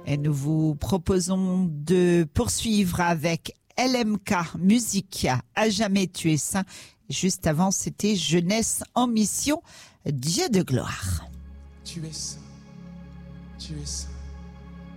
Et nous vous proposons de poursuivre avec LMK, musique à jamais tu es saint. Juste avant, c'était Jeunesse en mission, Dieu de gloire. Tu es saint, tu es saint.